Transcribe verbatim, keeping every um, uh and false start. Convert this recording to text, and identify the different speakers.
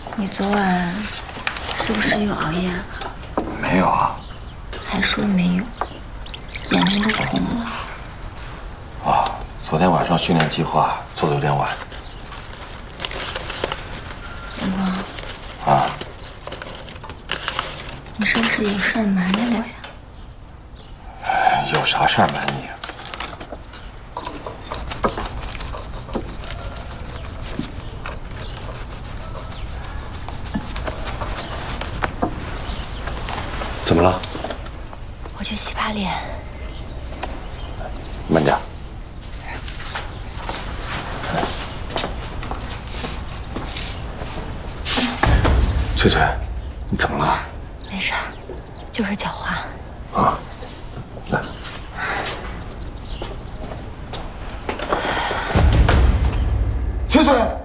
Speaker 1: 你昨晚是不是又熬夜了？
Speaker 2: 没有啊。
Speaker 1: 还说没有，眼睛都红了。
Speaker 2: 啊，昨天晚上训练计划做的有点晚。
Speaker 1: 阳光。
Speaker 2: 啊。
Speaker 1: 你是不是有事儿瞒着我呀？
Speaker 2: 有啥事儿瞒你？怎么了？
Speaker 1: 我去洗把脸。
Speaker 2: 慢点。翠翠，你怎么了？
Speaker 1: 没事儿，就是脚滑。
Speaker 2: 啊，来。翠翠。